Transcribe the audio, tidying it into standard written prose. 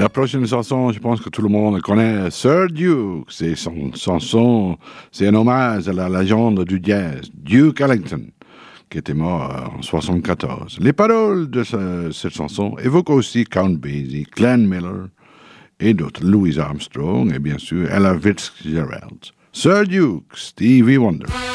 La prochaine chanson, je pense que tout le monde connaît, Sir Duke. C'est son chanson, c'est un hommage à la légende du jazz, Duke Ellington, qui était mort en 1974. Les paroles de cette chanson évoquent aussi Count Basie, Glenn Miller et d'autres, Louis Armstrong et bien sûr Ella Fitzgerald. Sir Duke, Stevie Wonder.